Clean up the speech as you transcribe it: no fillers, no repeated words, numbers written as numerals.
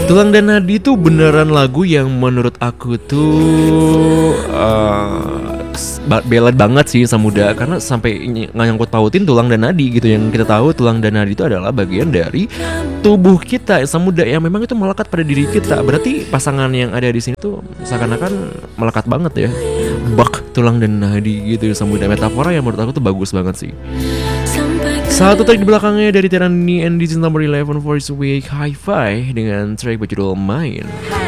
Tulang dan Nadi tuh beneran lagu yang menurut aku tuh ballad banget sih Samuda, karena sampai nyangkut pautin tulang dan nadi gitu. Yang kita tahu tulang dan nadi itu adalah bagian dari tubuh kita Samuda yang memang itu melekat pada diri kita. Berarti pasangan yang ada di sini tuh seakan-akan melekat banget ya. Bak tulang dan nadi gitu Samuda. Metafora yang menurut aku tuh bagus banget sih. Satu track di belakangnya dari Tirani and This is number 11 for this week, Hi-Fi dengan track berjudul Main.